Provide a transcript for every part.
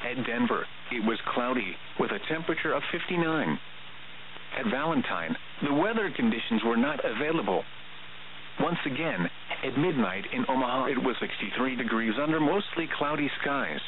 At Denver, it was cloudy, with a temperature of 59. At Valentine, the weather conditions were not available. Once again, at midnight in Omaha, it was 63 degrees under mostly cloudy skies.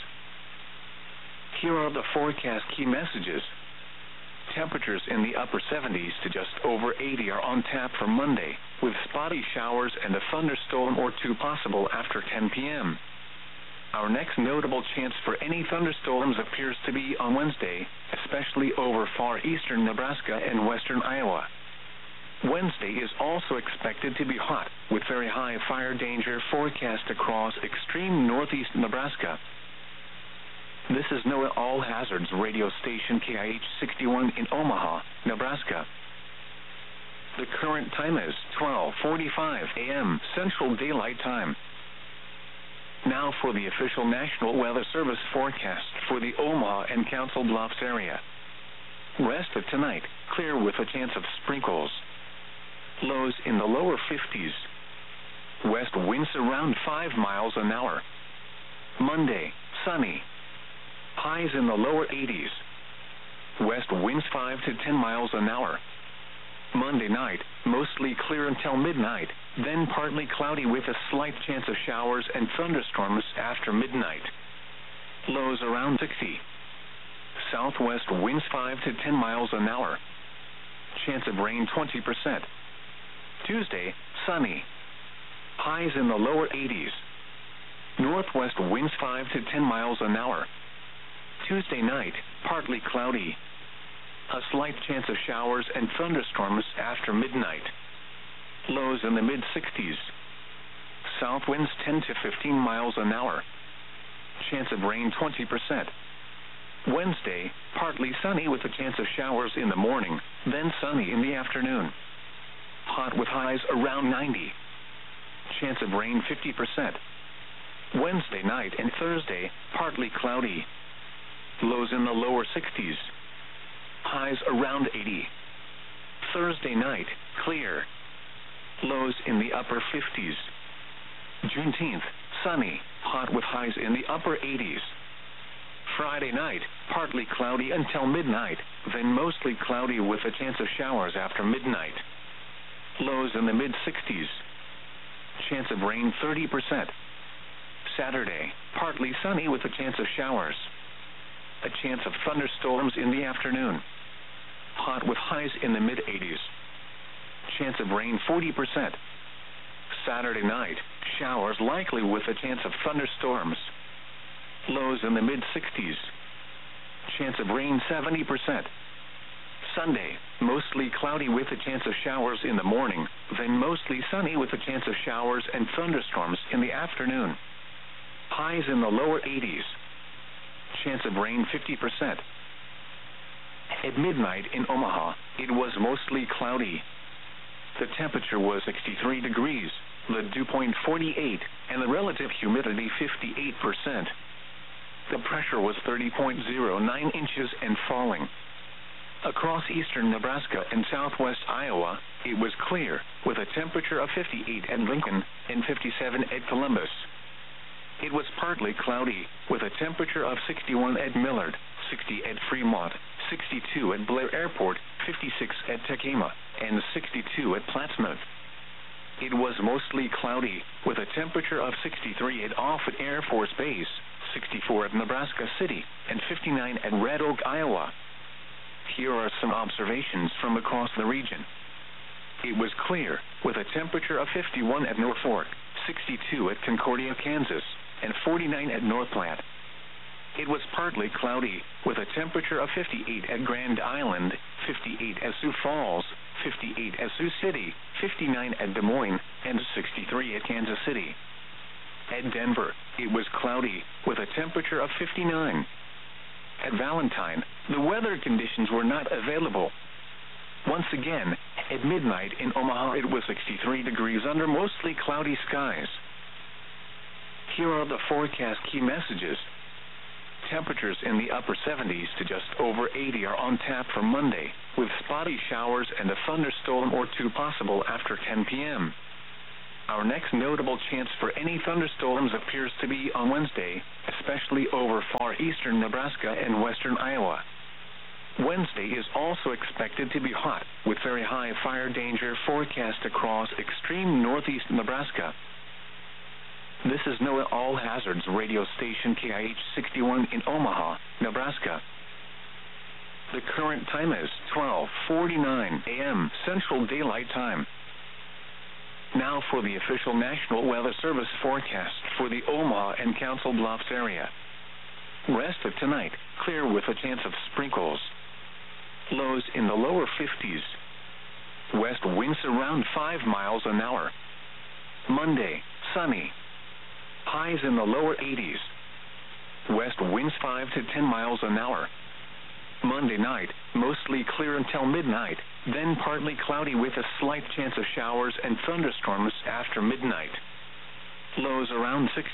Here are the forecast key messages. Temperatures in the upper 70s to just over 80 are on tap for Monday, with spotty showers and a thunderstorm or two possible after 10 p.m. Our next notable chance for any thunderstorms appears to be on Wednesday, especially over far eastern Nebraska and western Iowa. Wednesday is also expected to be hot, with very high fire danger forecast across extreme northeast Nebraska. This is NOAA All Hazards radio station KIH 61 in Omaha, Nebraska. The current time is 12:45 a.m. Central Daylight Time. Now for the official National Weather Service forecast for the Omaha and Council Bluffs area. Rest of tonight, clear with a chance of sprinkles. Lows in the lower 50s. West winds around 5 miles an hour. Monday, sunny. Highs in the lower 80s. West winds 5 to 10 miles an hour. Monday night, mostly clear until midnight, then partly cloudy with a slight chance of showers and thunderstorms after midnight. Lows around 60. Southwest winds 5 to 10 miles an hour. Chance of rain 20%. Tuesday, sunny. Highs in the lower 80s. Northwest winds 5 to 10 miles an hour. Tuesday night, partly cloudy. A slight chance of showers and thunderstorms after midnight. Lows in the mid-60s. South winds 10 to 15 miles an hour. Chance of rain 20%. Wednesday, partly sunny with a chance of showers in the morning, then sunny in the afternoon. Hot with highs around 90. Chance of rain 50%. Wednesday night and Thursday, partly cloudy. Lows in the lower 60s. Highs around 80. Thursday night, clear. Lows in the upper 50s. Juneteenth, sunny, hot with highs in the upper 80s. Friday night, partly cloudy until midnight, then mostly cloudy with a chance of showers after midnight. Lows in the mid-60s. Chance of rain 30%. Saturday, partly sunny with a chance of showers. A chance of thunderstorms in the afternoon. Hot with highs in the mid-80s. Chance of rain 40%. Saturday night, showers likely with a chance of thunderstorms. Lows in the mid-60s. Chance of rain 70%. Sunday, mostly cloudy with a chance of showers in the morning, then mostly sunny with a chance of showers and thunderstorms in the afternoon. Highs in the lower 80s. Chance of rain 50%. At midnight in Omaha, it was mostly cloudy. The temperature was 63 degrees, the dew point 48, and the relative humidity 58%. The pressure was 30.09 inches and falling. Across eastern Nebraska and southwest Iowa, it was clear, with a temperature of 58 at Lincoln and 57 at Columbus. It was partly cloudy, with a temperature of 61 at Millard, 60 at Fremont, 62 at Blair Airport, 56 at Tekema, and 62 at Plattsmouth. It was mostly cloudy, with a temperature of 63 at Offutt Air Force Base, 64 at Nebraska City, and 59 at Red Oak, Iowa. Here are some observations from across the region. It was clear, with a temperature of 51 at Norfolk, 62 at Concordia, Kansas, and 49 at North Platte. It was partly cloudy, with a temperature of 58 at Grand Island, 58 at Sioux Falls, 58 at Sioux City, 59 at Des Moines, and 63 at Kansas City. At Denver, it was cloudy, with a temperature of 59. At Valentine, the weather conditions were not available. Once again, at midnight in Omaha, it was 63 degrees under mostly cloudy skies. Here are the forecast key messages. Temperatures in the upper 70s to just over 80 are on tap for Monday, with spotty showers and a thunderstorm or two possible after 10 p.m. Our next notable chance for any thunderstorms appears to be on Wednesday, especially over far eastern Nebraska and western Iowa. Wednesday is also expected to be hot, with very high fire danger forecast across extreme northeast Nebraska. This is NOAA All Hazards radio station KIH 61 in Omaha, Nebraska. The current time is 12:49 a.m. Central Daylight Time. Now for the official National Weather Service forecast for the Omaha and Council Bluffs area. Rest of tonight, clear with a chance of sprinkles. Lows in the lower 50s. West winds around 5 miles an hour. Monday, sunny. Highs in the lower 80s. West winds 5 to 10 miles an hour. Monday night, mostly clear until midnight, then partly cloudy with a slight chance of showers and thunderstorms after midnight. Lows around 60.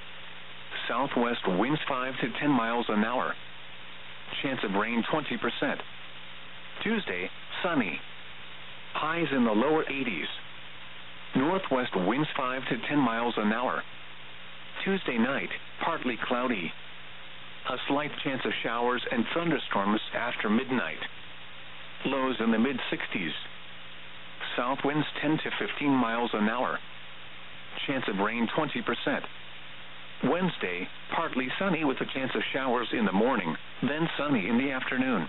Southwest winds 5 to 10 miles an hour. Chance of rain 20%. Tuesday, sunny. Highs in the lower 80s. Northwest winds 5 to 10 miles an hour. Tuesday night, partly cloudy. A slight chance of showers and thunderstorms after midnight. Lows in the mid-60s. South winds 10 to 15 miles an hour. Chance of rain 20%. Wednesday, partly sunny with a chance of showers in the morning, then sunny in the afternoon.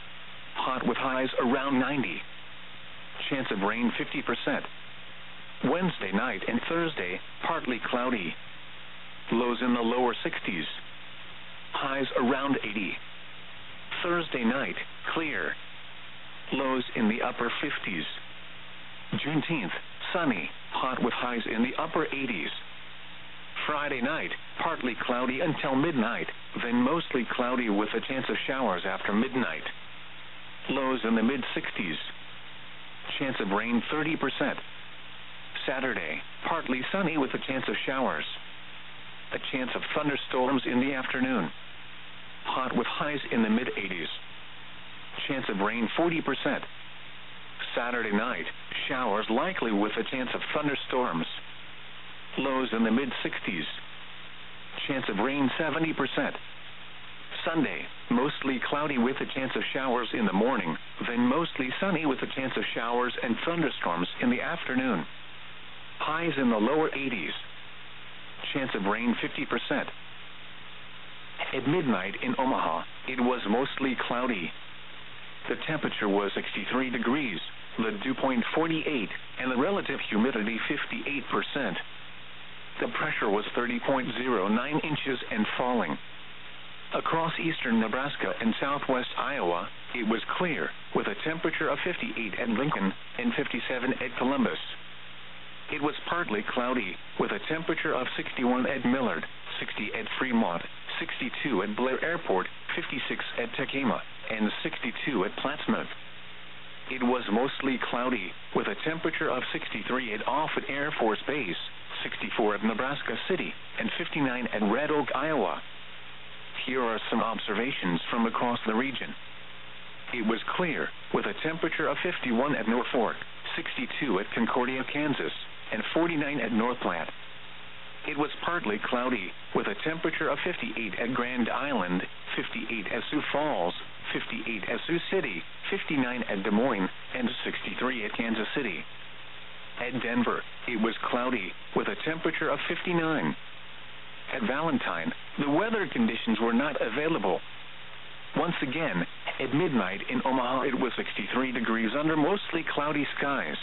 Hot with highs around 90. Chance of rain 50%. Wednesday night and Thursday, partly cloudy. Lows in the lower 60s. Highs around 80. Thursday night, clear. Lows in the upper 50s. Juneteenth, sunny, hot with highs in the upper 80s. Friday night, partly cloudy until midnight, then mostly cloudy with a chance of showers after midnight. Lows in the mid-60s. Chance of rain 30%. Saturday, partly sunny with a chance of showers. A chance of thunderstorms in the afternoon. Hot with highs in the mid-80s. Chance of rain 40%. Saturday night, showers likely with a chance of thunderstorms. Lows in the mid-60s. Chance of rain 70%. Sunday, mostly cloudy with a chance of showers in the morning, then mostly sunny with a chance of showers and thunderstorms in the afternoon. Highs in the lower 80s. Chance of rain 50%. At midnight in Omaha, it was mostly cloudy. The temperature was 63 degrees, the dew point 48, and the relative humidity 58%. The pressure was 30.09 inches and falling. Across eastern Nebraska and southwest Iowa, it was clear, with a temperature of 58 at Lincoln and 57 at Columbus. It was partly cloudy, with a temperature of 61 at Millard, 60 at Fremont, 62 at Blair Airport, 56 at Tekema, and 62 at Plattsmouth. It was mostly cloudy, with a temperature of 63 at Offutt Air Force Base, 64 at Nebraska City, and 59 at Red Oak, Iowa. Here are some observations from across the region. It was clear, with a temperature of 51 at North Fork, 62 at Concordia, Kansas, and 49 at North Platte. It was partly cloudy, with a temperature of 58 at Grand Island, 58 at Sioux Falls, 58 at Sioux City, 59 at Des Moines, and 63 at Kansas City. At Denver, it was cloudy, with a temperature of 59. At Valentine, the weather conditions were not available. Once again, at midnight in Omaha, it was 63 degrees under mostly cloudy skies.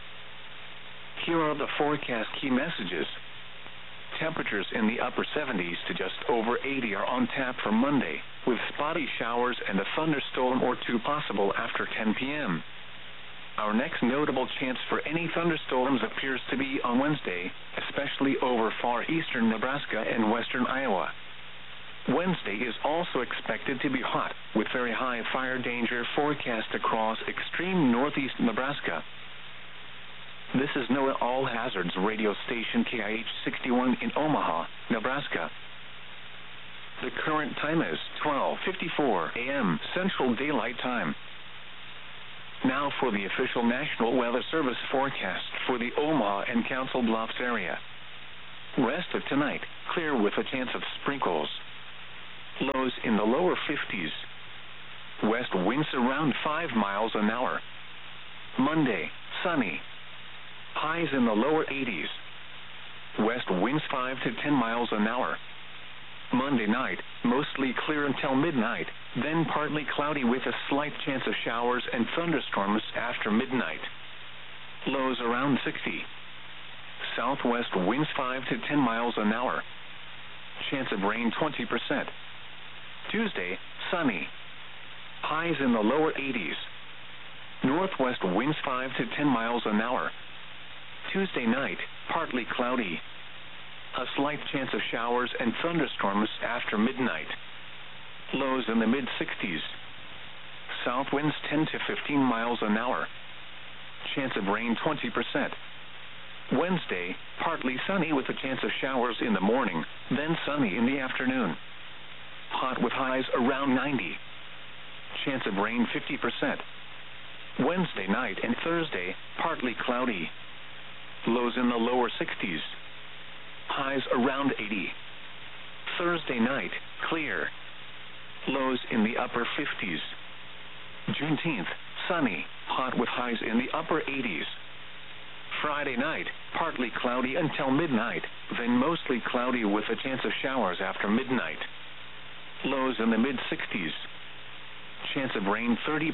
Here are the forecast key messages. Temperatures in the upper 70s to just over 80 are on tap for Monday, with spotty showers and a thunderstorm or two possible after 10 p.m. Our next notable chance for any thunderstorms appears to be on Wednesday, especially over far eastern Nebraska and western Iowa. Wednesday is also expected to be hot, with very high fire danger forecast across extreme northeast Nebraska. This is NOAA All Hazards radio station KIH 61 in Omaha, Nebraska. The current time is 12:54 a.m. Central Daylight Time. Now for the official National Weather Service forecast for the Omaha and Council Bluffs area. Rest of tonight, clear with a chance of sprinkles. Lows in the lower 50s. West winds around 5 miles an hour. Monday, sunny. Highs in the lower 80s. West winds 5 to 10 miles an hour. Monday night, mostly clear until midnight, then partly cloudy with a slight chance of showers and thunderstorms after midnight. Lows around 60. Southwest winds 5 to 10 miles an hour. Chance of rain 20%. Tuesday, sunny. Highs in the lower 80s. Northwest winds 5 to 10 miles an hour. Tuesday night, partly cloudy. A slight chance of showers and thunderstorms after midnight. Lows in the mid-60s. South winds 10 to 15 miles an hour. Chance of rain 20%. Wednesday, partly sunny with a chance of showers in the morning, then sunny in the afternoon. Hot with highs around 90. Chance of rain 50%. Wednesday night and Thursday, partly cloudy. Lows in the lower 60s. Highs around 80. Thursday night, clear. Lows in the upper 50s. Juneteenth, sunny, hot with highs in the upper 80s. Friday night, partly cloudy until midnight, then mostly cloudy with a chance of showers after midnight. Lows in the mid-60s. Chance of rain 30%.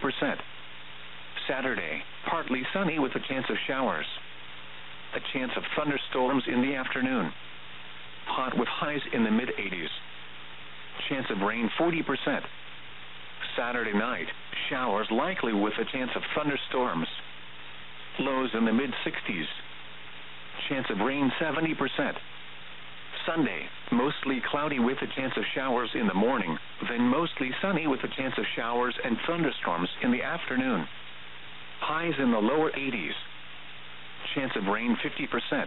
Saturday, partly sunny with a chance of showers. A chance of thunderstorms in the afternoon. Hot with highs in the mid-80s. Chance of rain 40%. Saturday night, showers likely with a chance of thunderstorms. Lows in the mid-60s. Chance of rain 70%. Sunday, mostly cloudy with a chance of showers in the morning, then mostly sunny with a chance of showers and thunderstorms in the afternoon. Highs in the lower 80s. Chance of rain 50%.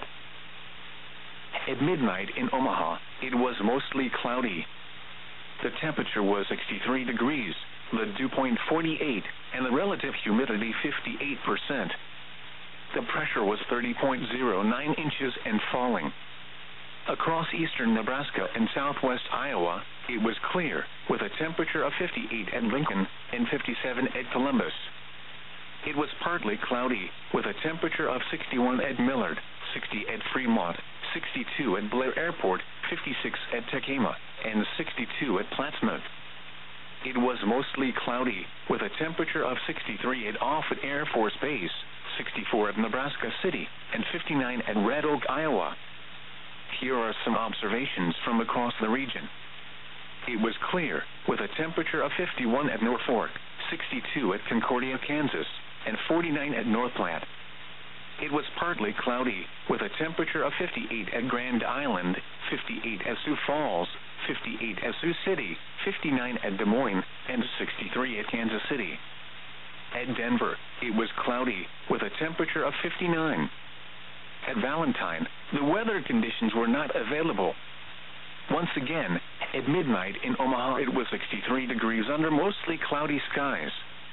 At midnight in Omaha, it was mostly cloudy. The temperature was 63 degrees, the dew point 48, and the relative humidity 58%. The pressure was 30.09 inches and falling. Across eastern Nebraska and southwest Iowa, it was clear, with a temperature of 58 at Lincoln and 57 at Columbus. It was partly cloudy, with a temperature of 61 at Millard, 60 at Fremont, 62 at Blair Airport, 56 at Tekema, and 62 at Plattsmouth. It was mostly cloudy, with a temperature of 63 at Offutt Air Force Base, 64 at Nebraska City, and 59 at Red Oak, Iowa. Here are some observations from across the region. It was clear, with a temperature of 51 at Norfolk, 62 at Concordia, Kansas, and 49 at North Platte. It was partly cloudy, with a temperature of 58 at Grand Island, 58 at Sioux Falls, 58 at Sioux City, 59 at Des Moines, and 63 at Kansas City. At Denver, it was cloudy, with a temperature of 59. At Valentine, the weather conditions were not available. Once again, at midnight in Omaha, it was 63 degrees under mostly cloudy skies.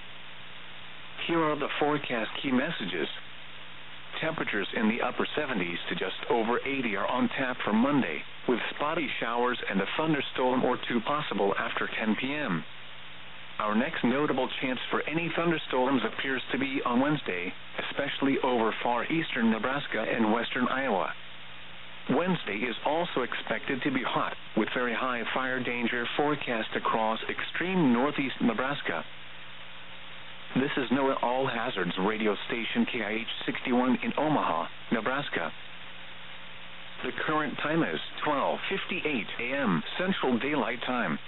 Here are the forecast key messages. Temperatures in the upper 70s to just over 80 are on tap for Monday, with spotty showers and a thunderstorm or two possible after 10 p.m. Our next notable chance for any thunderstorms appears to be on Wednesday, especially over far eastern Nebraska and western Iowa. Wednesday is also expected to be hot, with very high fire danger forecast across extreme northeast Nebraska. This is NOAA All Hazards radio station KIH-61 in Omaha, Nebraska. The current time is 12:58 a.m. Central Daylight Time.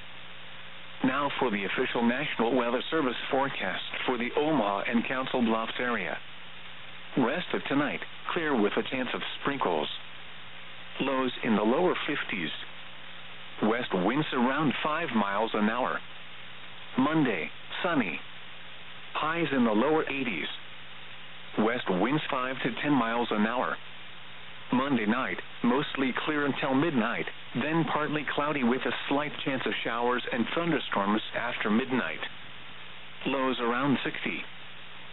Now for the official National Weather Service forecast for the Omaha and Council Bluffs area. Rest of tonight, clear with a chance of sprinkles. Lows in the lower 50s. West winds around 5 miles an hour. Monday, sunny. Highs in the lower 80s. West winds 5 to 10 miles an hour. Monday night, mostly clear until midnight, then partly cloudy with a slight chance of showers and thunderstorms after midnight. Lows around 60.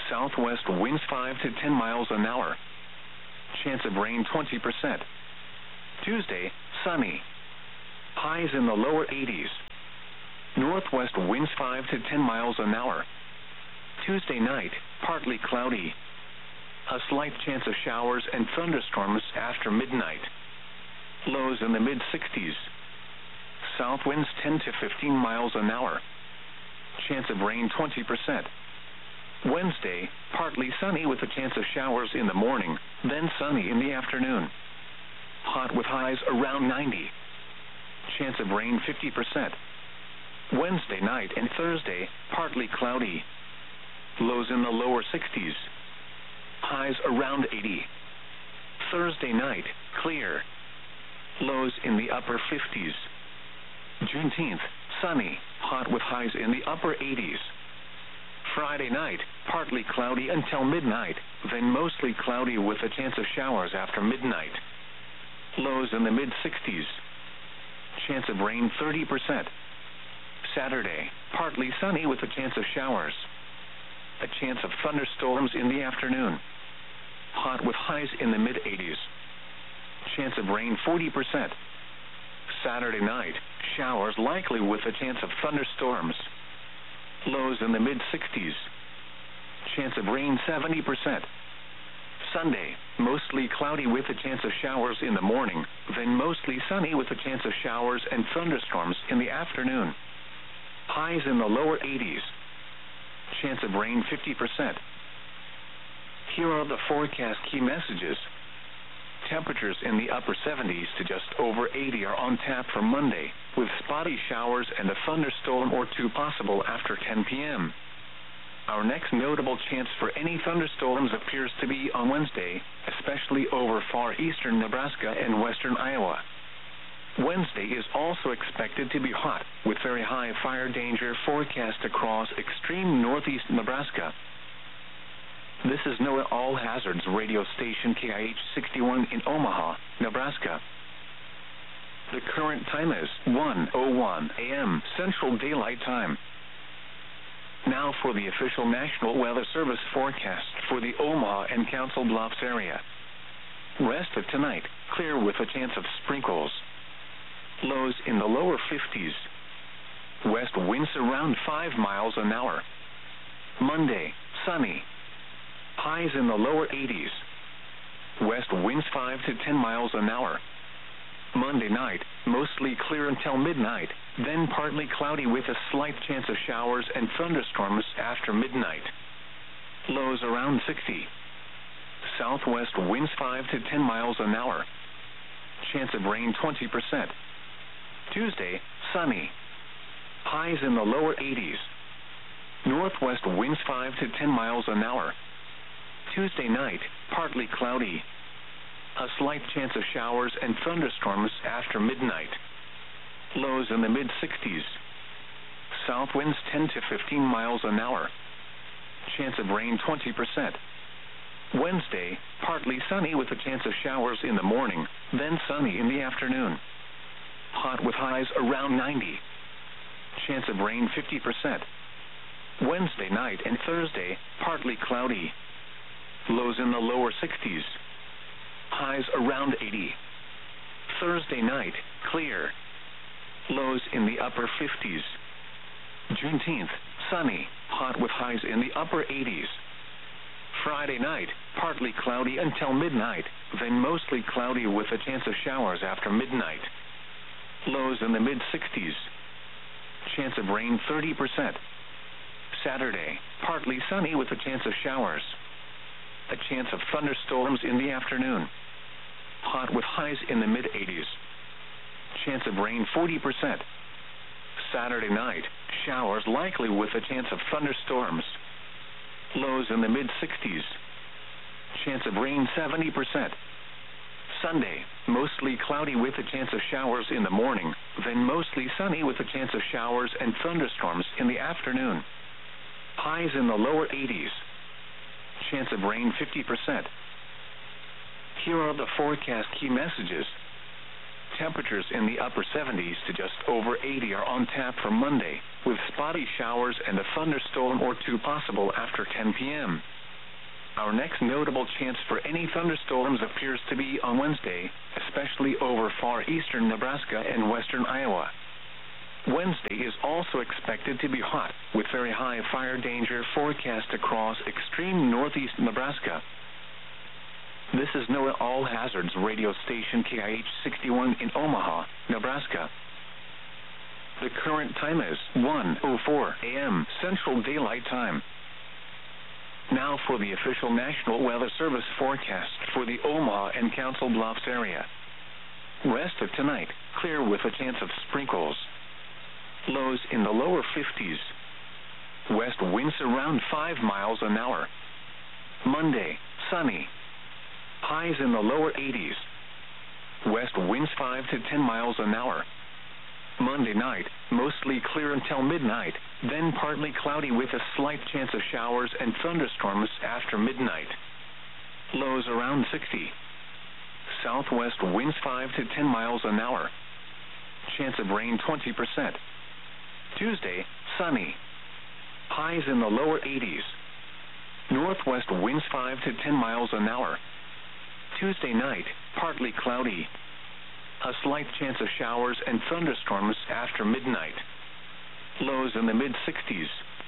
Southwest winds 5 to 10 miles an hour. Chance of rain 20%. Tuesday, sunny. Highs in the lower 80s. Northwest winds 5 to 10 miles an hour. Tuesday night, partly cloudy. A slight chance of showers and thunderstorms after midnight. Lows in the mid-60s. South winds 10 to 15 miles an hour. Chance of rain 20%. Wednesday, partly sunny with a chance of showers in the morning, then sunny in the afternoon. Hot with highs around 90. Chance of rain 50%. Wednesday night and Thursday, partly cloudy. Lows in the lower 60s. Highs around 80. Thursday night, clear. Lows in the upper 50s. Juneteenth, sunny, hot with highs in the upper 80s. Friday night, partly cloudy until midnight, then mostly cloudy with a chance of showers after midnight. Lows in the mid-60s. Chance of rain 30%. Saturday, partly sunny with a chance of showers. A chance of thunderstorms in the afternoon. Hot with highs in the mid-80s. Chance of rain 40%. Saturday night, showers likely with a chance of thunderstorms. Lows in the mid-60s. Chance of rain 70%. Sunday, mostly cloudy with a chance of showers in the morning, then mostly sunny with a chance of showers and thunderstorms in the afternoon. Highs in the lower 80s. Chance of rain 50%. Here are the forecast key messages. Temperatures in the upper 70s to just over 80 are on tap for Monday, with spotty showers and a thunderstorm or two possible after 10 p.m. Our next notable chance for any thunderstorms appears to be on Wednesday, especially over far eastern Nebraska and western Iowa. Wednesday is also expected to be hot, with very high fire danger forecast across extreme northeast Nebraska. This is NOAA All Hazards radio station KIH-61 in Omaha, Nebraska. The current time is 1:01 a.m. Central Daylight Time. Now for the official National Weather Service forecast for the Omaha and Council Bluffs area. Rest of tonight, clear with a chance of sprinkles. Lows in the lower 50s. West winds around 5 miles an hour. Monday, sunny. Highs in the lower 80s. West winds 5 to 10 miles an hour. Monday night, mostly clear until midnight, then partly cloudy with a slight chance of showers and thunderstorms after midnight. Lows around 60. Southwest winds 5 to 10 miles an hour. Chance of rain 20%. Tuesday, sunny. Highs in the lower 80s. Northwest winds 5 to 10 miles an hour. Tuesday night, partly cloudy. A slight chance of showers and thunderstorms after midnight. Lows in the mid-60s. South winds 10 to 15 miles an hour. Chance of rain 20%. Wednesday, partly sunny with a chance of showers in the morning, then sunny in the afternoon. Hot with highs around 90. Chance of rain 50%. Wednesday night and Thursday, partly cloudy. Lows in the lower 60s. Highs around 80. Thursday night, clear. Lows in the upper 50s. Juneteenth, sunny, hot with highs in the upper 80s. Friday night, partly cloudy until midnight, then mostly cloudy with a chance of showers after midnight. Lows in the mid-60s. Chance of rain 30%. Saturday, partly sunny with a chance of showers. A chance of thunderstorms in the afternoon. Hot with highs in the mid-80s. Chance of rain 40%. Saturday night, showers likely with a chance of thunderstorms. Lows in the mid-60s. Chance of rain 70%. Sunday, mostly cloudy with a chance of showers in the morning, then mostly sunny with a chance of showers and thunderstorms in the afternoon. Highs in the lower 80s. Chance of rain 50%. Here are the forecast key messages. Temperatures in the upper 70s to just over 80 are on tap for Monday, with spotty showers and a thunderstorm or two possible after 10 p.m. Our next notable chance for any thunderstorms appears to be on Wednesday, especially over far eastern Nebraska and western Iowa. Wednesday is also expected to be hot, with very high fire danger forecast across extreme northeast Nebraska. This is NOAA All Hazards radio station KIH-61 in Omaha, Nebraska. The current time is 1:04 a.m. Central Daylight Time. Now for the official National Weather Service forecast for the Omaha and Council Bluffs area. Rest of tonight, clear with a chance of sprinkles. Lows in the lower 50s. West winds around 5 miles an hour. Monday, sunny. Highs in the lower 80s. West winds 5 to 10 miles an hour. Monday night, mostly clear until midnight, then partly cloudy with a slight chance of showers and thunderstorms after midnight. Lows around 60. Southwest winds 5 to 10 miles an hour. Chance of rain 20%. Tuesday, sunny. Highs in the lower 80s. Northwest winds 5 to 10 miles an hour. Tuesday night, partly cloudy. A slight chance of showers and thunderstorms after midnight. Lows in the mid-60s.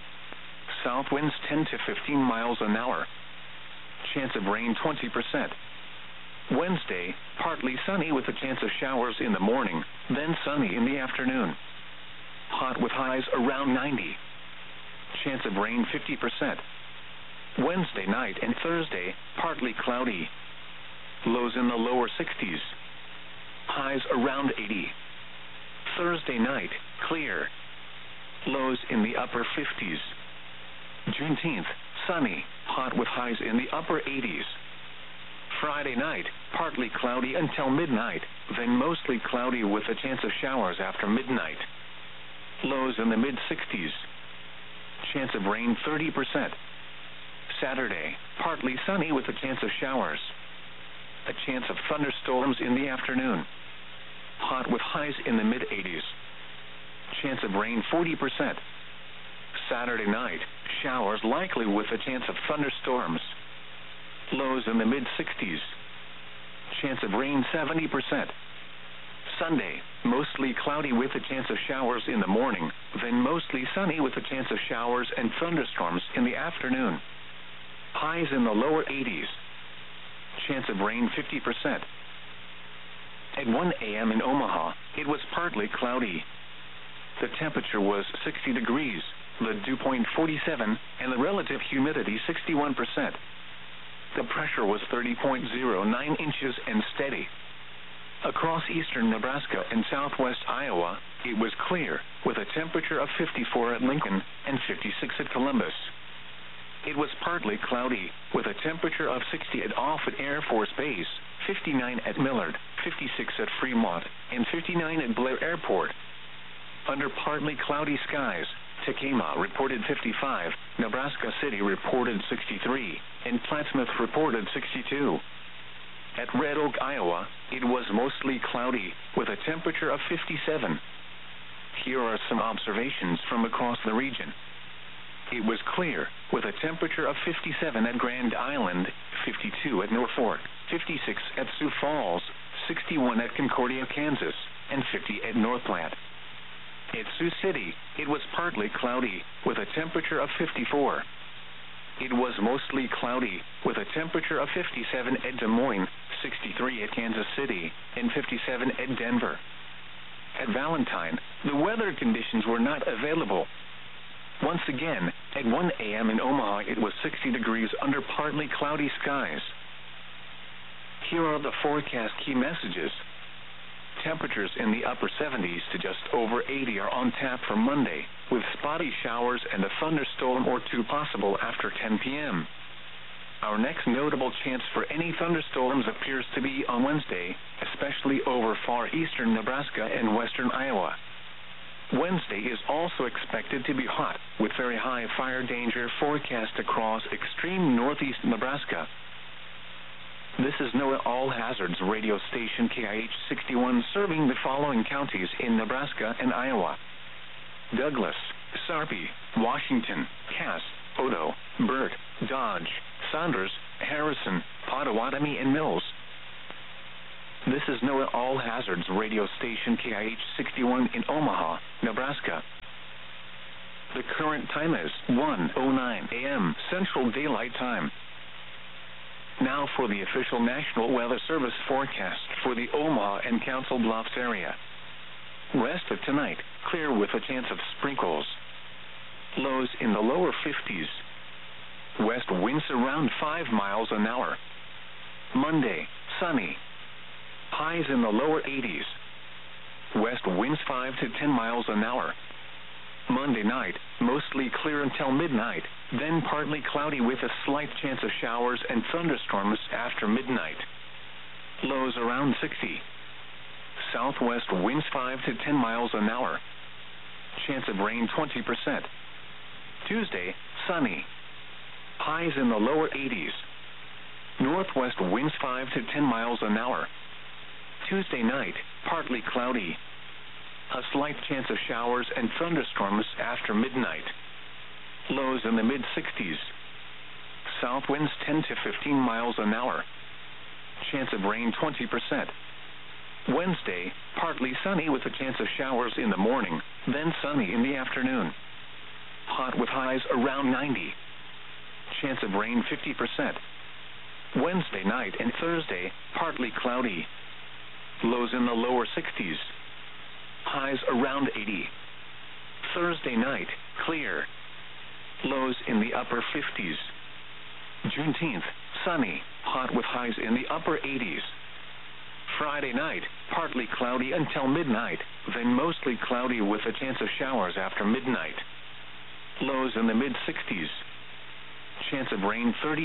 South winds 10 to 15 miles an hour. Chance of rain 20%. Wednesday, partly sunny with a chance of showers in the morning, then sunny in the afternoon. Hot with highs around 90. Chance of rain 50%. Wednesday night and Thursday, partly cloudy. Lows in the lower 60s. Highs around 80. Thursday night, clear. Lows in the upper 50s. Juneteenth, sunny, hot with highs in the upper 80s. Friday night, partly cloudy until midnight, then mostly cloudy with a chance of showers after midnight. Lows in the mid-60s. Chance of rain 30%. Saturday, partly sunny with a chance of showers. A chance of thunderstorms in the afternoon. Hot with highs in the mid-80s. Chance of rain 40%. Saturday night, showers likely with a chance of thunderstorms. Lows in the mid-60s. Chance of rain 70%. Sunday, mostly cloudy with a chance of showers in the morning, then mostly sunny with a chance of showers and thunderstorms in the afternoon. Highs in the lower 80s. Chance of rain 50%. At 1 a.m. in Omaha, it was partly cloudy. The temperature was 60 degrees, the dew point 47, and the relative humidity 61%. The pressure was 30.09 inches and steady. Across eastern Nebraska and southwest Iowa, it was clear, with a temperature of 54 at Lincoln and 56 at Columbus. It was partly cloudy, with a temperature of 60 at Offutt Air Force Base, 59 at Millard, 56 at Fremont, and 59 at Blair Airport. Under partly cloudy skies, Tekamah reported 55, Nebraska City reported 63, and Plattsmouth reported 62. At Red Oak, Iowa, it was mostly cloudy, with a temperature of 57. Here are some observations from across the region. It was clear, with a temperature of 57 at Grand Island, 52 at Norfolk, 56 at Sioux Falls, 61 at Concordia, Kansas, and 50 at North Platte. At Sioux City, it was partly cloudy, with a temperature of 54. It was mostly cloudy, with a temperature of 57 at Des Moines, 63 at Kansas City, and 57 at Denver. At Valentine, the weather conditions were not available. Once again, at 1 a.m. in Omaha, it was 60 degrees under partly cloudy skies. Here are the forecast key messages. Temperatures in the upper 70s to just over 80 are on tap for Monday, with spotty showers and a thunderstorm or two possible after 10 p.m. Our next notable chance for any thunderstorms appears to be on Wednesday, especially over far eastern Nebraska and western Iowa. Wednesday is also expected to be hot, with very high fire danger forecast across extreme northeast Nebraska. This is NOAA All Hazards radio station KIH-61 serving the following counties in Nebraska and Iowa: Douglas, Sarpy, Washington, Cass, Odo, Burt, Dodge, Saunders, Harrison, Potawatomi, and Mills. This is NOAA All Hazards radio station KIH 61 in Omaha, Nebraska. The current time is 1:09 a.m. Central Daylight Time. Now for the official National Weather Service forecast for the Omaha and Council Bluffs area. Rest of tonight, clear with a chance of sprinkles. Lows in the lower 50s. West winds around 5 miles an hour. Monday, sunny. Highs in the lower 80s. West winds 5 to 10 miles an hour. Monday night, mostly clear until midnight, then partly cloudy with a slight chance of showers and thunderstorms after midnight. Lows around 60. Southwest winds 5 to 10 miles an hour. Chance of rain 20%. Tuesday, sunny. Highs in the lower 80s. Northwest winds 5 to 10 miles an hour. Tuesday night, partly cloudy. A slight chance of showers and thunderstorms after midnight. Lows in the mid-60s. South winds 10 to 15 miles an hour. Chance of rain 20%. Wednesday, partly sunny with a chance of showers in the morning, then sunny in the afternoon. Hot with highs around 90. Chance of rain 50%. Wednesday night and Thursday, partly cloudy. Lows in the lower 60s. Highs around 80. Thursday night, clear. Lows in the upper 50s. Juneteenth, sunny, hot with highs in the upper 80s. Friday night, partly cloudy until midnight, then mostly cloudy with a chance of showers after midnight. Lows in the mid-60s. Chance of rain 30%.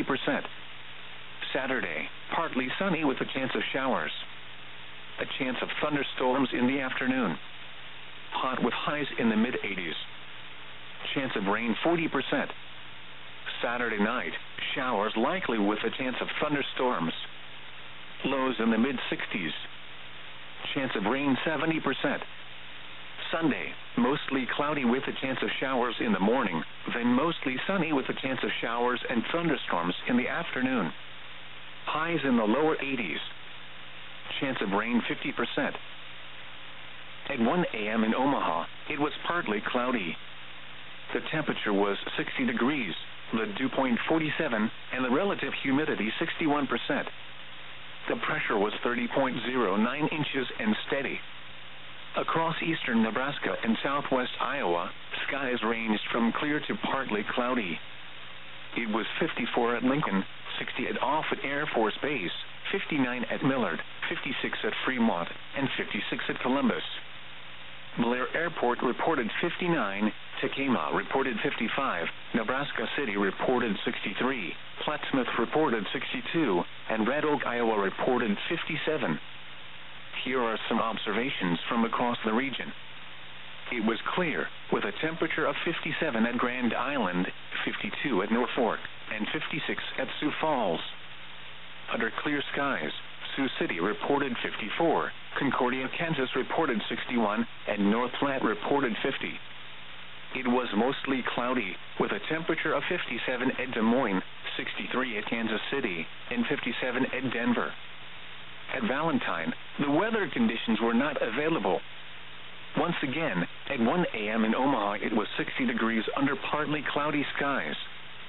Saturday, partly sunny with a chance of showers. A chance of thunderstorms in the afternoon. Hot with highs in the mid-80s. Chance of rain 40%. Saturday night, showers likely with a chance of thunderstorms. Lows in the mid-60s. Chance of rain 70%. Sunday, mostly cloudy with a chance of showers in the morning, then mostly sunny with a chance of showers and thunderstorms in the afternoon. Highs in the lower 80s. Chance of rain 50%. At 1 a.m. in Omaha, it was partly cloudy. The temperature was 60 degrees, the dew point 47, and the relative humidity 61%. The pressure was 30.09 inches and steady. Across eastern Nebraska and southwest Iowa, skies ranged from clear to partly cloudy. It was 54 at Lincoln, 60 at Offutt Air Force Base, 59 at Millard, 56 at Fremont, and 56 at Columbus. Blair Airport reported 59, Tekamah reported 55, Nebraska City reported 63, Plattsmouth reported 62, and Red Oak, Iowa reported 57. Here are some observations from across the region. It was clear, with a temperature of 57 at Grand Island, 52 at Norfolk, and 56 at Sioux Falls. Under clear skies, Sioux City reported 54, Concordia, Kansas reported 61, and North Platte reported 50. It was mostly cloudy, with a temperature of 57 at Des Moines, 63 at Kansas City, and 57 at Denver. At Valentine, the weather conditions were not available. Once again, at 1 a.m. in Omaha, it was 60 degrees under partly cloudy skies.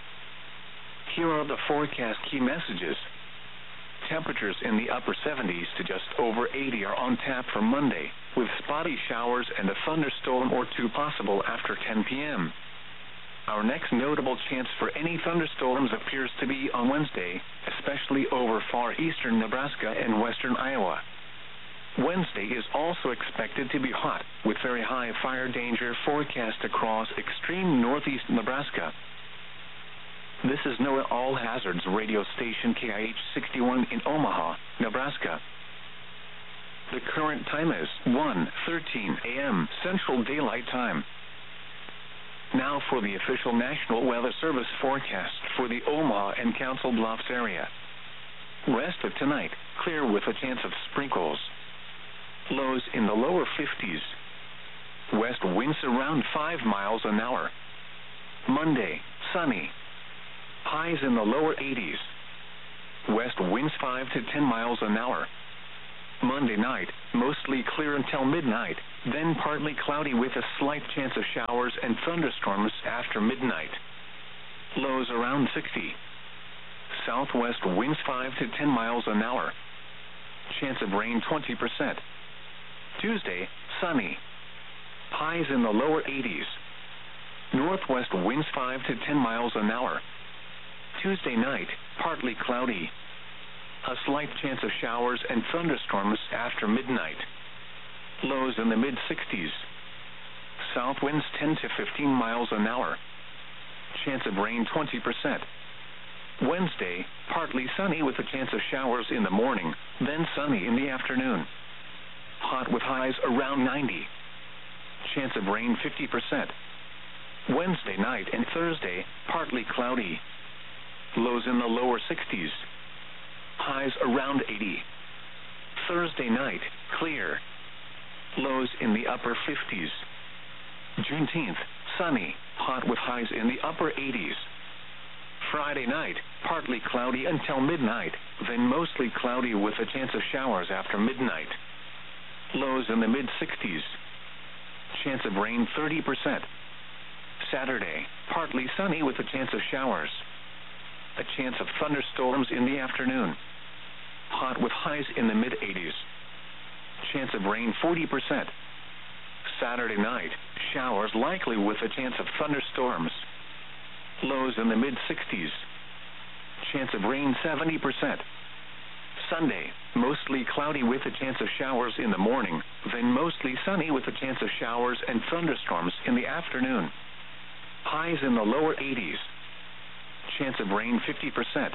Here are the forecast key messages. Temperatures in the upper 70s to just over 80 are on tap for Monday, with spotty showers and a thunderstorm or two possible after 10 p.m. Our next notable chance for any thunderstorms appears to be on Wednesday, especially over far eastern Nebraska and western Iowa. Wednesday is also expected to be hot, with very high fire danger forecast across extreme northeast Nebraska. This is NOAA All Hazards radio station KIH 61 in Omaha, Nebraska. The current time is 1:13 a.m. Central Daylight Time. Now for the official National Weather Service forecast for the Omaha and Council Bluffs area. Rest of tonight, clear with a chance of sprinkles. Lows in the lower 50s. West winds around 5 miles an hour. Monday, sunny. highs in the lower 80s. West winds 5 to 10 miles an hour. Monday night, mostly clear until midnight, then partly cloudy with a slight chance of showers and thunderstorms after midnight. Lows around 60. Southwest winds 5 to 10 miles an hour. Chance of rain 20%. Tuesday, sunny. Highs in the lower 80s. Northwest winds 5 to 10 miles an hour. Tuesday night, partly cloudy. A slight chance of showers and thunderstorms after midnight. Lows in the mid-60s. South winds 10 to 15 miles an hour. Chance of rain 20%. Wednesday, partly sunny with a chance of showers in the morning, then sunny in the afternoon. Hot with highs around 90. Chance of rain 50%. Wednesday night and Thursday, partly cloudy. Lows in the lower 60s. Highs around 80. Thursday night, clear. Lows in the upper 50s. Juneteenth, sunny, hot with highs in the upper 80s. Friday night, partly cloudy until midnight, then mostly cloudy with a chance of showers after midnight. Lows in the mid-60s. Chance of rain 30%. Saturday, partly sunny with a chance of showers. A chance of thunderstorms in the afternoon. Hot with highs in the mid-80s. Chance of rain 40%. Saturday night, showers likely with a chance of thunderstorms. Lows in the mid-60s. Chance of rain 70%. Sunday, mostly cloudy with a chance of showers in the morning, then mostly sunny with a chance of showers and thunderstorms in the afternoon. Highs in the lower 80s. Chance of rain 50%.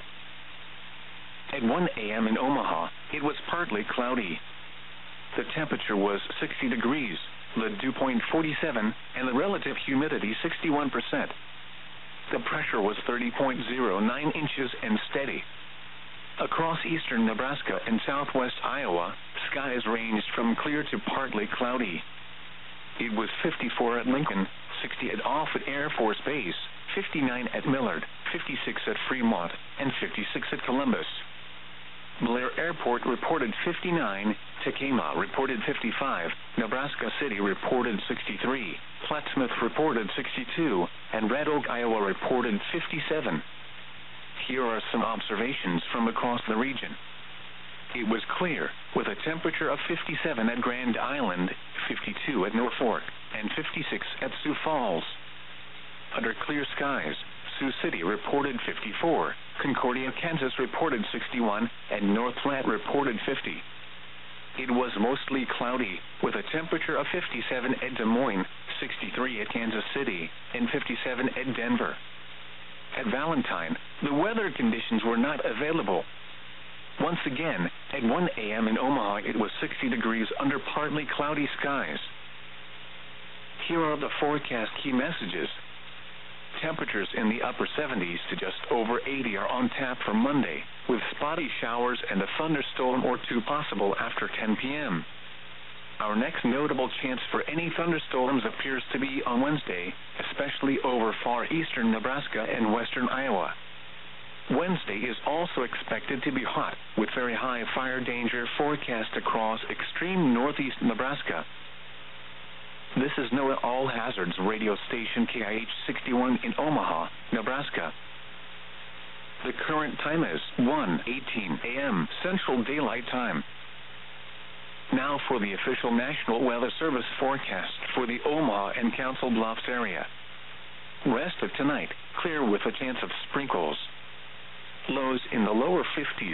At 1 a.m. in Omaha, it was partly cloudy. The temperature was 60 degrees, the dew point 47, and the relative humidity 61%. The pressure was 30.09 inches and steady. Across eastern Nebraska and southwest Iowa, skies ranged from clear to partly cloudy. It was 54 at Lincoln, 60 at Offutt Air Force Base, 59 at Millard, 56 at Fremont, and 56 at Columbus. Blair Airport reported 59, Tacoma reported 55, Nebraska City reported 63, Plattsmouth reported 62, and Red Oak, Iowa reported 57. Here are some observations from across the region. It was clear, with a temperature of 57 at Grand Island, 52 at Norfolk, and 56 at Sioux Falls. Under clear skies, Sioux City reported 54, Concordia, Kansas reported 61, and North Platte reported 50. It was mostly cloudy, with a temperature of 57 at Des Moines, 63 at Kansas City, and 57 at Denver. At Valentine, the weather conditions were not available. Once again, at 1 a.m. in Omaha, it was 60 degrees under partly cloudy skies. Here are the forecast key messages. Temperatures in the upper 70s to just over 80 are on tap for Monday, with spotty showers and a thunderstorm or two possible after 10 p.m. Our next notable chance for any thunderstorms appears to be on Wednesday, especially over far eastern Nebraska and western Iowa. Wednesday is also expected to be hot, with very high fire danger forecast across extreme northeast Nebraska. This is NOAA All Hazards radio station KIH-61 in Omaha, Nebraska. The current time is 1:18 a.m. Central Daylight Time. Now for the official National Weather Service forecast for the Omaha and Council Bluffs area. Rest of tonight, clear with a chance of sprinkles. Lows in the lower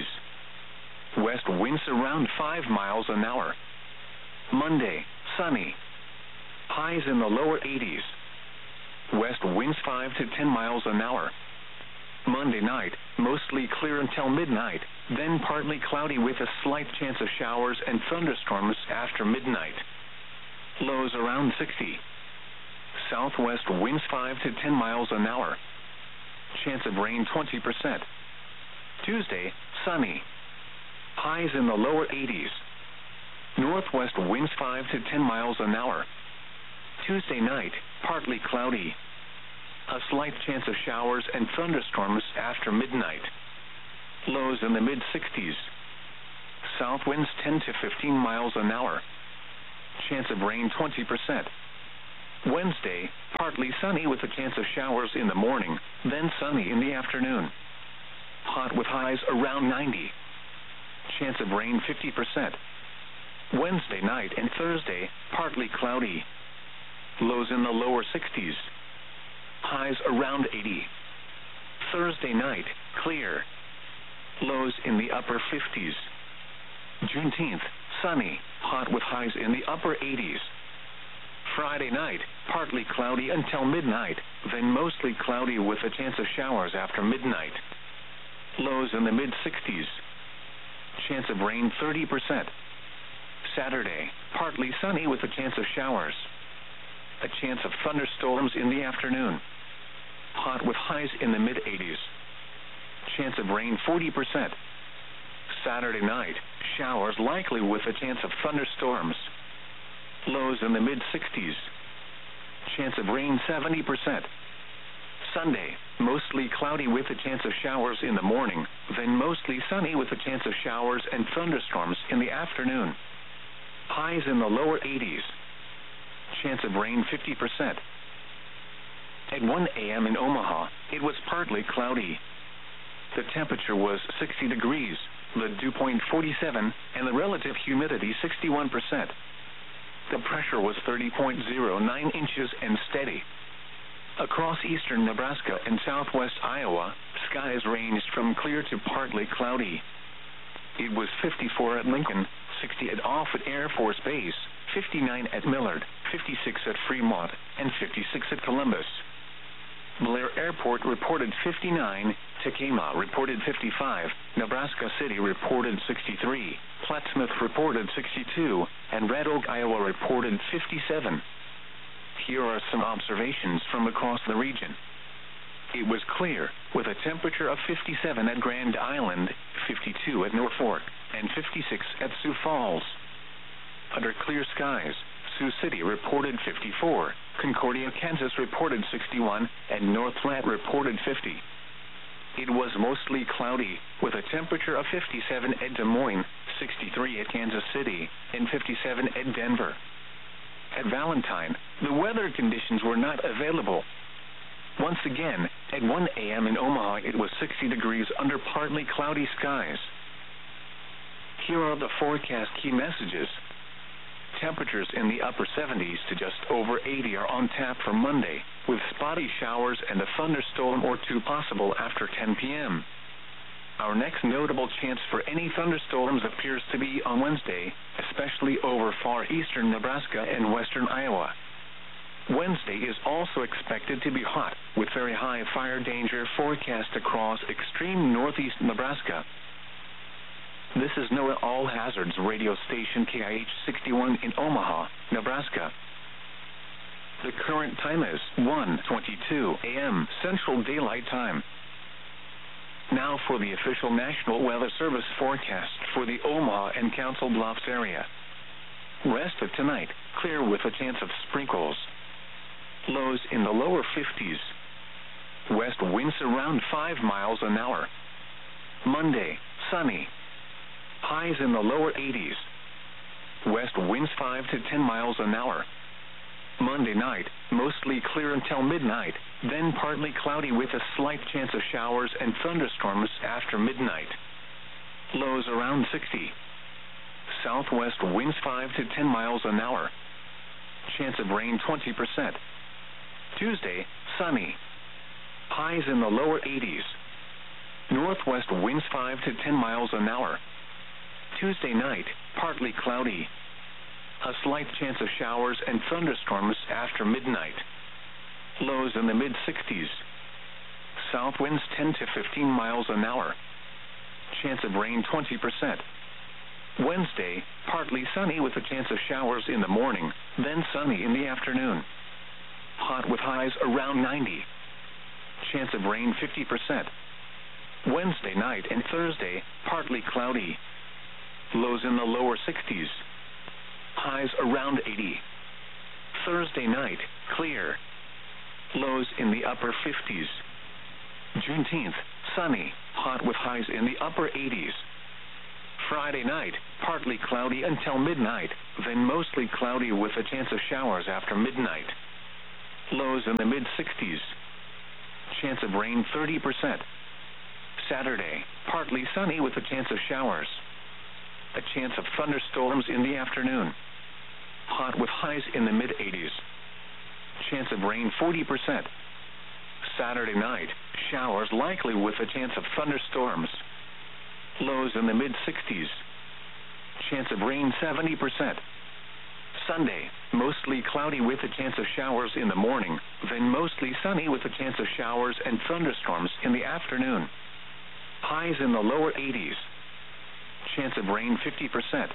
50s. West winds around 5 miles an hour. Monday, sunny. Highs in the lower 80s. West winds 5 to 10 miles an hour. Monday night, mostly clear until midnight, then partly cloudy with a slight chance of showers and thunderstorms after midnight. Lows around 60. Southwest winds 5 to 10 miles an hour. Chance of rain 20%. Tuesday, sunny. Highs in the lower 80s. Northwest winds 5 to 10 miles an hour. Tuesday night, partly cloudy. A slight chance of showers and thunderstorms after midnight. Lows in the mid-60s. South winds 10 to 15 miles an hour. Chance of rain 20%. Wednesday, partly sunny with a chance of showers in the morning, then sunny in the afternoon. Hot with highs around 90. Chance of rain 50%. Wednesday night and Thursday, partly cloudy. Lows in the lower 60s. Highs around 80. Thursday night, clear. Lows in the upper 50s. Juneteenth, sunny, hot with highs in the upper 80s. Friday night, partly cloudy until midnight, then mostly cloudy with a chance of showers after midnight. Lows in the mid-60s. Chance of rain 30%. Saturday, partly sunny with a chance of showers. A chance of thunderstorms in the afternoon. Hot with highs in the mid-80s. Chance of rain 40%. Saturday night, showers likely with a chance of thunderstorms. Lows in the mid-60s. Chance of rain 70%. Sunday, mostly cloudy with a chance of showers in the morning, then mostly sunny with a chance of showers and thunderstorms in the afternoon. Highs in the lower 80s. Chance of rain 50%. At 1 a.m. in Omaha, it was partly cloudy. The temperature was 60 degrees, the dew point 47, and the relative humidity 61%. The pressure was 30.09 inches and steady. Across eastern Nebraska and southwest Iowa, skies ranged from clear to partly cloudy. It was 54 at Lincoln, 60 at Offutt Air Force Base, 59 at Millard, 56 at Fremont, and 56 at Columbus. Blair Airport reported 59, Tekamah reported 55, Nebraska City reported 63, Plattsmouth reported 62, and Red Oak, Iowa reported 57. Here are some observations from across the region. It was clear, with a temperature of 57 at Grand Island, 52 at Norfolk, and 56 at Sioux Falls. Under clear skies, Sioux City reported 54, Concordia, Kansas reported 61, and North Platte reported 50. It was mostly cloudy, with a temperature of 57 at Des Moines, 63 at Kansas City, and 57 at Denver. At Valentine, the weather conditions were not available. Once again, at 1 a.m. in Omaha, it was 60 degrees under partly cloudy skies. Here are the forecast key messages. Temperatures in the upper 70s to just over 80 are on tap for Monday, with spotty showers and a thunderstorm or two possible after 10 p.m. Our next notable chance for any thunderstorms appears to be on Wednesday, especially over far eastern Nebraska and western Iowa. Wednesday is also expected to be hot, with very high fire danger forecast across extreme northeast Nebraska. This is NOAA All Hazards radio station KIH-61 in Omaha, Nebraska. The current time is 1:22 a.m. Central Daylight Time. Now for the official National Weather Service forecast for the Omaha and Council Bluffs area. Rest of tonight, clear with a chance of sprinkles. Lows in the lower 50s. West winds around 5 miles an hour. Monday, sunny. Highs in the lower 80s. West winds 5 to 10 miles an hour. Monday night, mostly clear until midnight, then partly cloudy with a slight chance of showers and thunderstorms after midnight. Lows around 60. Southwest winds 5 to 10 miles an hour. Chance of rain 20%. Tuesday, sunny. Highs in the lower 80s. Northwest winds 5 to 10 miles an hour. Tuesday night, partly cloudy. A slight chance of showers and thunderstorms after midnight. Lows in the mid-60s. South winds 10 to 15 miles an hour. Chance of rain 20%. Wednesday, partly sunny with a chance of showers in the morning, then sunny in the afternoon. Hot with highs around 90. Chance of rain 50%. Wednesday night and Thursday, partly cloudy. Lows in the lower 60s. Highs around 80. Thursday night, clear. lows in the upper 50s. Juneteenth, sunny, hot with highs in the upper 80s. Friday night, partly cloudy until midnight, then mostly cloudy with a chance of showers after midnight. Lows in the mid-60s. Chance of rain 30%. Saturday, partly sunny with a chance of showers. A chance of thunderstorms in the afternoon. Hot with highs in the mid-80s. Chance of rain 40%. Saturday night, showers likely with a chance of thunderstorms. Lows in the mid-60s. Chance of rain 70%. Sunday, mostly cloudy with a chance of showers in the morning, then mostly sunny with a chance of showers and thunderstorms in the afternoon. Highs in the lower 80s. Chance of rain 50%.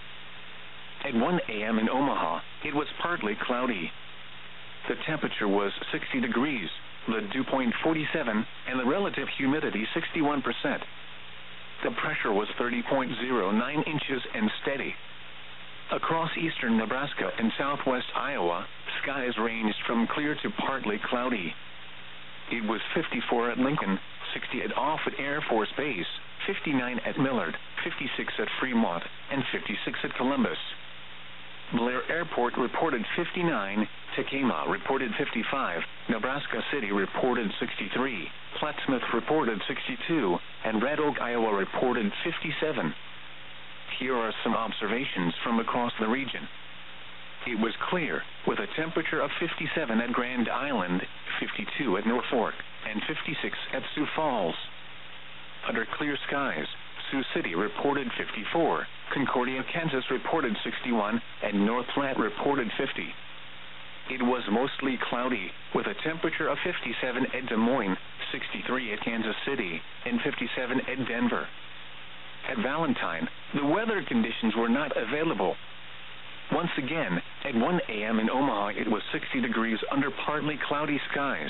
At 1 a.m. in Omaha, it was partly cloudy. The temperature was 60 degrees, the dew point 47, and the relative humidity 61%. The pressure was 30.09 inches and steady. Across eastern Nebraska and southwest Iowa, skies ranged from clear to partly cloudy. It was 54 at Lincoln, 60 at Offutt Air Force Base, 59 at Millard, 56 at Fremont, and 56 at Columbus. Blair Airport reported 59, Tekamah reported 55, Nebraska City reported 63, Plattsmouth reported 62, and Red Oak, Iowa reported 57. Here are some observations from across the region. It was clear, with a temperature of 57 at Grand Island, 52 at Norfolk, and 56 at Sioux Falls. Under clear skies, Sioux City reported 54, Concordia, Kansas reported 61, and North Platte reported 50. It was mostly cloudy, with a temperature of 57 at Des Moines, 63 at Kansas City, and 57 at Denver. At Valentine, the weather conditions were not available. Once again, at 1 a.m. in Omaha, it was 60 degrees under partly cloudy skies.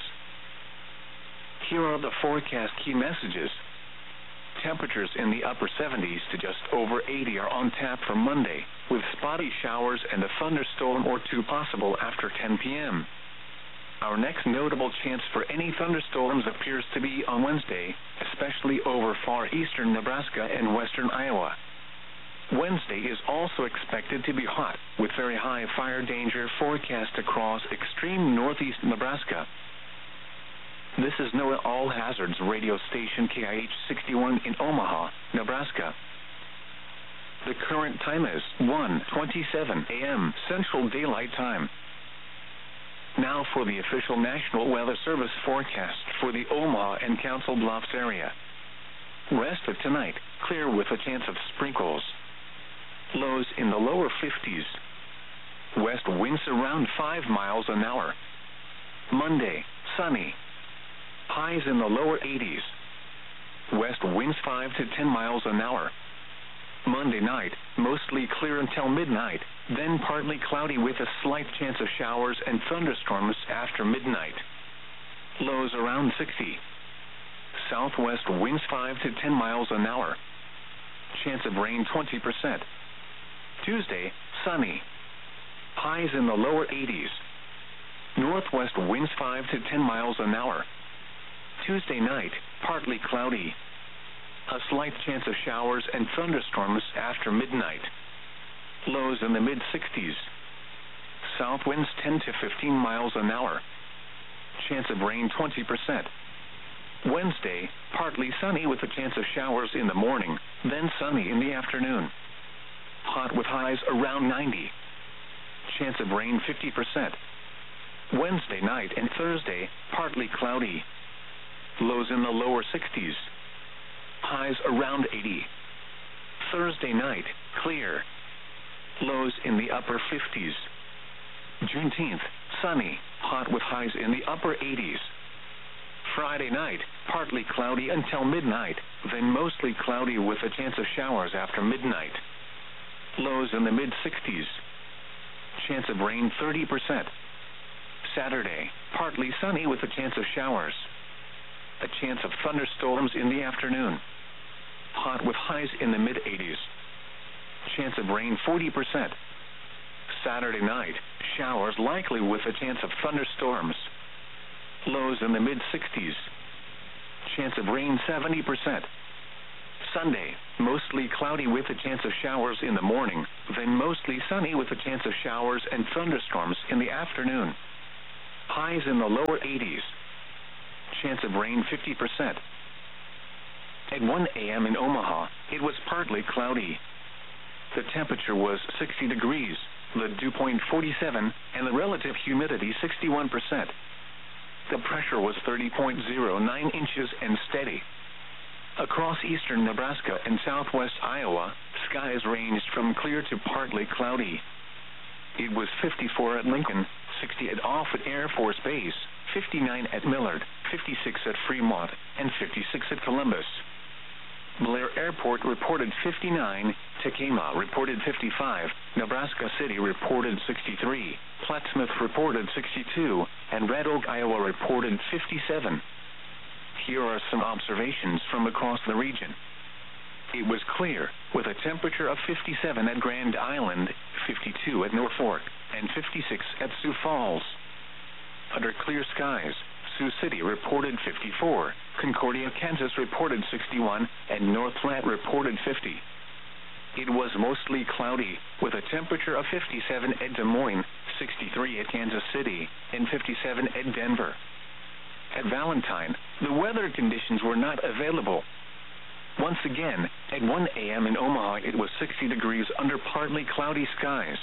Here are the forecast key messages. Temperatures in the upper 70s to just over 80 are on tap for Monday, with spotty showers and a thunderstorm or two possible after 10 p.m. Our next notable chance for any thunderstorms appears to be on Wednesday, especially over far eastern Nebraska and western Iowa. Wednesday is also expected to be hot, with very high fire danger forecast across extreme northeast Nebraska. This is NOAA All Hazards radio station KIH 61 in Omaha, Nebraska. The current time is 1:27 a.m. Central Daylight Time. Now for the official National Weather Service forecast for the Omaha and Council Bluffs area. Rest of tonight, clear with a chance of sprinkles. Lows in the lower 50s. West winds around 5 miles an hour. Monday, sunny. Highs in the lower 80s. West winds 5 to 10 miles an hour. Monday night, mostly clear until midnight, then partly cloudy with a slight chance of showers and thunderstorms after midnight. Lows around 60. Southwest winds 5 to 10 miles an hour. Chance of rain 20%. Tuesday, sunny. Highs in the lower 80s. Northwest winds 5 to 10 miles an hour. Tuesday night, partly cloudy. A slight chance of showers and thunderstorms after midnight. Lows in the mid-60s. South winds 10 to 15 miles an hour. Chance of rain 20%. Wednesday, partly sunny with a chance of showers in the morning, then sunny in the afternoon. Hot with highs around 90. Chance of rain 50%. Wednesday night and Thursday, partly cloudy. Lows in the lower 60s. Highs around 80. Thursday night, clear. Lows in the upper 50s. Juneteenth, sunny, hot with highs in the upper 80s. Friday night, partly cloudy until midnight, then mostly cloudy with a chance of showers after midnight. Lows in the mid-60s. Chance of rain 30%. Saturday, partly sunny with a chance of showers. A chance of thunderstorms in the afternoon. Hot with highs in the mid-80s. Chance of rain 40%. Saturday night, showers likely with a chance of thunderstorms. Lows in the mid-60s. Chance of rain 70%. Sunday, mostly cloudy with a chance of showers in the morning, then mostly sunny with a chance of showers and thunderstorms in the afternoon. Highs in the lower 80s. Chance of rain 50%. At 1 a.m. in Omaha, it was partly cloudy. The temperature was 60 degrees, the dew point 47, and the relative humidity 61%. The pressure was 30.09 inches and steady. Across eastern Nebraska and southwest Iowa, skies ranged from clear to partly cloudy. It was 54 at Lincoln, 60 at Offutt Air Force Base, 59 at Millard, 56 at Fremont, and 56 at Columbus. Blair Airport reported 59, Tekamah reported 55, Nebraska City reported 63, Plattsmouth reported 62, and Red Oak, Iowa reported 57. Here are some observations from across the region. It was clear, with a temperature of 57 at Grand Island, 52 at Norfolk, and 56 at Sioux Falls. Under clear skies, Sioux City reported 54, Concordia, Kansas reported 61, and North Platte reported 50. It was mostly cloudy, with a temperature of 57 at Des Moines, 63 at Kansas City, and 57 at Denver. At Valentine, the weather conditions were not available. Once again, at 1 a.m. in Omaha, it was 60 degrees under partly cloudy skies.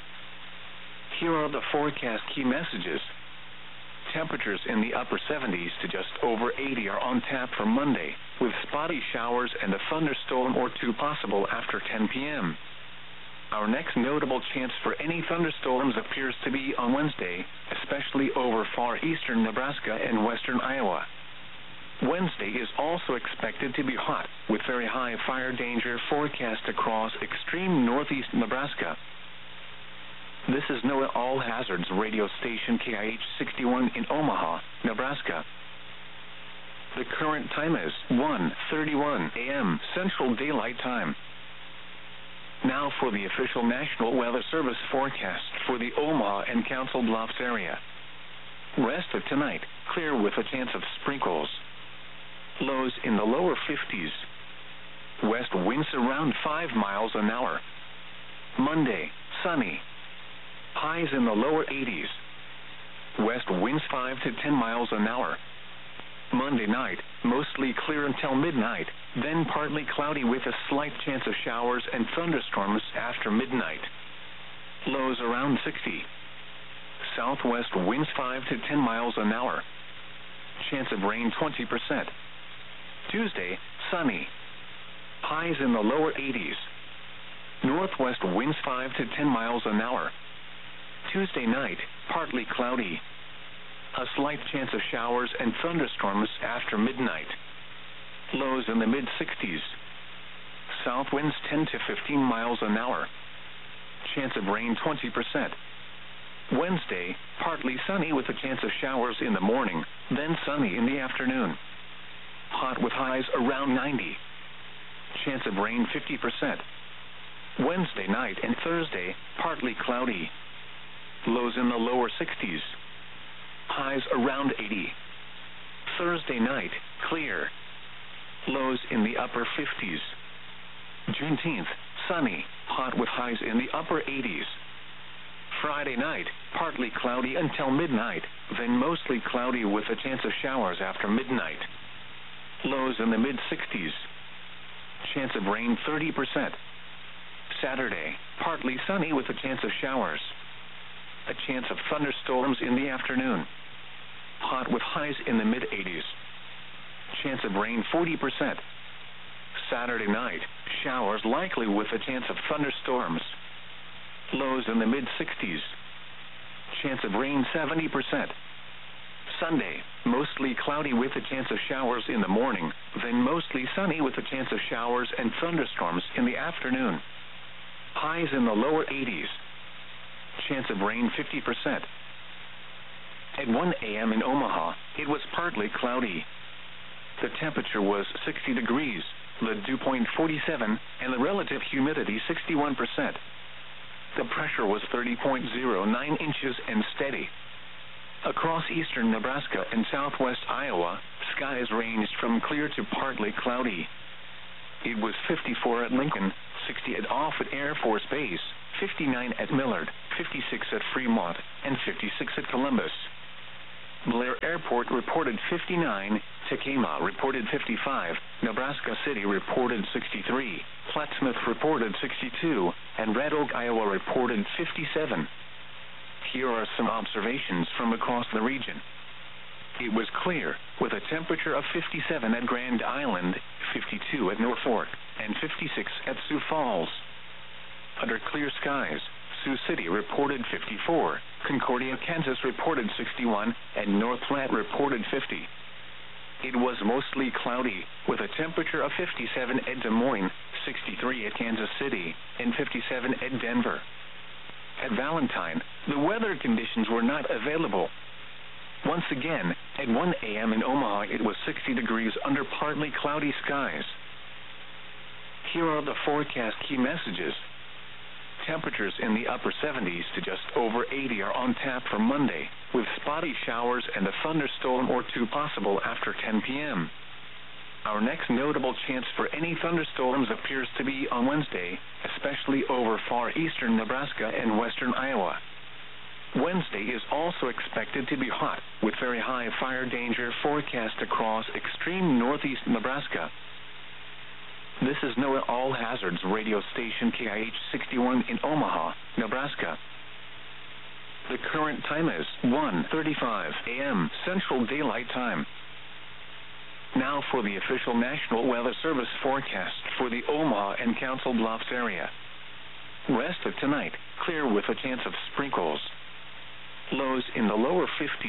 Here are the forecast key messages. Temperatures in the upper 70s to just over 80 are on tap for Monday, with spotty showers and a thunderstorm or two possible after 10 p.m. Our next notable chance for any thunderstorms appears to be on Wednesday, especially over far eastern Nebraska and western Iowa. Wednesday is also expected to be hot, with very high fire danger forecast across extreme northeast Nebraska. This is NOAA All Hazards radio station KIH-61 in Omaha, Nebraska. The current time is 1:31 a.m. Central Daylight Time. Now for the official National Weather Service forecast for the Omaha and Council Bluffs area. Rest of tonight, clear with a chance of sprinkles. Lows in the lower 50s. West winds around 5 miles an hour. Monday, sunny. Highs in the lower 80s. West winds 5 to 10 miles an hour. Monday night, mostly clear until midnight, then partly cloudy with a slight chance of showers and thunderstorms after midnight. Lows around 60. Southwest winds 5 to 10 miles an hour. Chance of rain 20%. Tuesday, sunny. Highs in the lower 80s. Northwest winds 5 to 10 miles an hour. Tuesday night, partly cloudy. A slight chance of showers and thunderstorms after midnight. Lows in the mid-60s. South winds 10 to 15 miles an hour. Chance of rain 20%. Wednesday, partly sunny with a chance of showers in the morning, then sunny in the afternoon. Hot with highs around 90. Chance of rain 50%. Wednesday night and Thursday, partly cloudy. Lows in the lower 60s. Highs around 80. Thursday night, clear. Lows in the upper 50s. Juneteenth, sunny, hot with highs in the upper 80s. Friday night, partly cloudy until midnight, then mostly cloudy with a chance of showers after midnight. Lows in the mid-60s. Chance of rain 30%. Saturday, partly sunny with a chance of showers. A chance of thunderstorms in the afternoon. Hot with highs in the mid-80s. Chance of rain 40%. Saturday night, showers likely with a chance of thunderstorms. Lows in the mid-60s. Chance of rain 70%. Sunday, mostly cloudy with a chance of showers in the morning, then mostly sunny with a chance of showers and thunderstorms in the afternoon. Highs in the lower 80s. Chance of rain 50%. At 1 a.m. in Omaha, it was partly cloudy. The temperature was 60 degrees, the dew point 47, and the relative humidity 61%. The pressure was 30.09 inches and steady. Across eastern Nebraska and southwest Iowa, skies ranged from clear to partly cloudy. It was 54 at Lincoln, 60 at Offutt Air Force Base, 59 at Millard, 56 at Fremont, and 56 at Columbus. Blair Airport reported 59, Tekamah reported 55, Nebraska City reported 63, Plattsmouth reported 62, and Red Oak, Iowa reported 57. Here are some observations from across the region. It was clear, with a temperature of 57 at Grand Island, 52 at Norfolk, and 56 at Sioux Falls. Under clear skies, Sioux City reported 54, Concordia, Kansas reported 61, and North Platte reported 50. It was mostly cloudy, with a temperature of 57 at Des Moines, 63 at Kansas City, and 57 at Denver. At Valentine, the weather conditions were not available. Once again, at 1 a.m. in Omaha, it was 60 degrees under partly cloudy skies. Here are the forecast key messages. Temperatures in the upper 70s to just over 80 are on tap for Monday, with spotty showers and a thunderstorm or two possible after 10 p.m. Our next notable chance for any thunderstorms appears to be on Wednesday, especially over far eastern Nebraska and western Iowa. Wednesday is also expected to be hot, with very high fire danger forecast across extreme northeast Nebraska. This is NOAA All Hazards radio station KIH 61 in Omaha, Nebraska. The current time is 1:35 a.m. Central Daylight Time. Now for the official National Weather Service forecast for the Omaha and Council Bluffs area. Rest of tonight, clear with a chance of sprinkles. Lows in the lower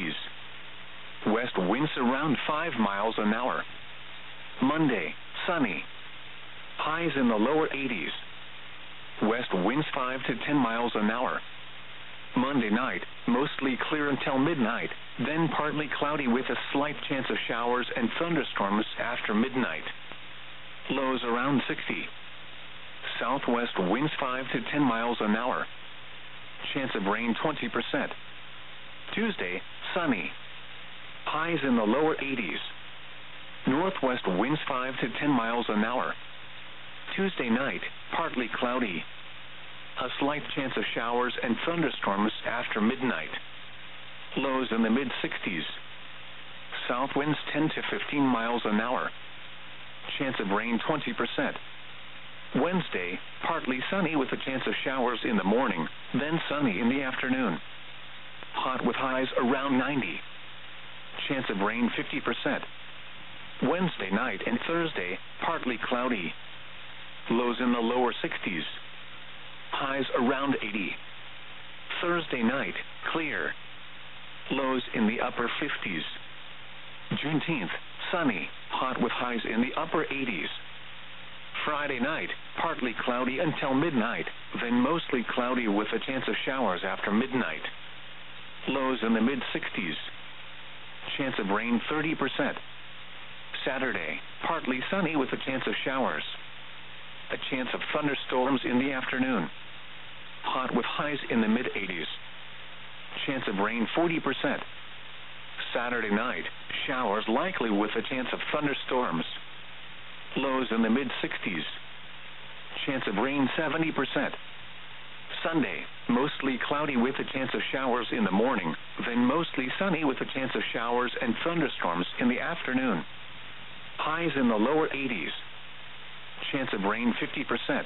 50s. West winds around 5 miles an hour. Monday, sunny. Highs in the lower 80s. West winds 5 to 10 miles an hour. Monday night, mostly clear until midnight, then partly cloudy with a slight chance of showers and thunderstorms after midnight. Lows around 60. Southwest winds 5 to 10 miles an hour. Chance of rain 20%. Tuesday, sunny. Highs in the lower 80s. Northwest winds 5 to 10 miles an hour. Tuesday night, partly cloudy. A slight chance of showers and thunderstorms after midnight. Lows in the mid-60s. South winds 10 to 15 miles an hour. Chance of rain 20%. Wednesday, partly sunny with a chance of showers in the morning, then sunny in the afternoon. Hot with highs around 90. Chance of rain 50%. Wednesday night and Thursday, partly cloudy. Lows in the lower 60s. Highs around 80. Thursday night, clear. Lows in the upper 50s. Juneteenth, sunny, hot with highs in the upper 80s. Friday night, partly cloudy until midnight, then mostly cloudy with a chance of showers after midnight. Lows in the mid-60s. Chance of rain 30%. Saturday, partly sunny with a chance of showers. A chance of thunderstorms in the afternoon. Hot with highs in the mid-80s. Chance of rain 40%. Saturday night, showers likely with a chance of thunderstorms. Lows in the mid-60s. Chance of rain 70%. Sunday, mostly cloudy with a chance of showers in the morning, then mostly sunny with a chance of showers and thunderstorms in the afternoon. Highs in the lower 80s. Chance of rain 50%.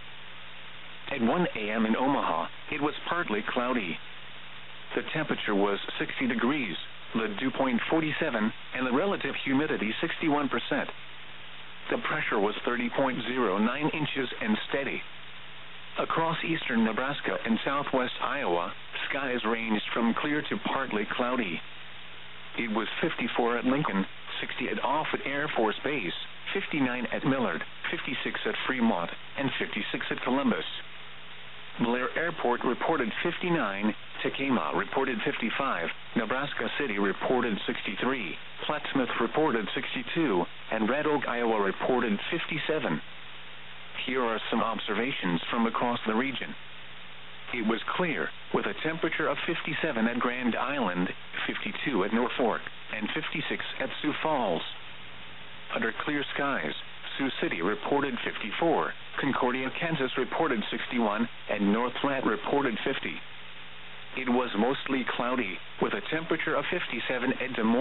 At 1 a.m. in Omaha, it was partly cloudy. The temperature was 60 degrees, the dew point 47, and the relative humidity 61%. The pressure was 30.09 inches and steady. Across eastern Nebraska and southwest Iowa, skies ranged from clear to partly cloudy. It was 54 at Lincoln, 60 at Offutt Air Force Base, 59 at Millard, 56 at Fremont, and 56 at Columbus. Blair Airport reported 59, Tekamah reported 55, Nebraska City reported 63, Plattsmouth reported 62, and Red Oak, Iowa reported 57. Here are some observations from across the region. It was clear, with a temperature of 57 at Grand Island, 52 at Norfolk, and 56 at Sioux Falls. Under clear skies, Sioux City reported 54, Concordia, Kansas reported 61, and North Platte reported 50. It was mostly cloudy, with a temperature of 57 at Des Moines.